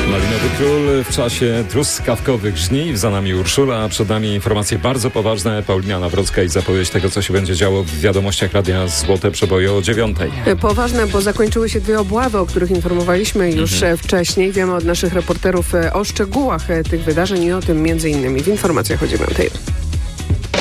Malinowy Król w czasie truskawkowych żniw. Za nami Urszula, a przed nami informacje bardzo poważne. Paulina Nawrocka i zapowiedź tego, co się będzie działo w wiadomościach Radia Złote Przeboje o 9:00. Poważne, bo zakończyły się 2 obławy, o których informowaliśmy już wcześniej. Wiemy od naszych reporterów o szczegółach tych wydarzeń i o tym m.in. w informacjach o 9:00.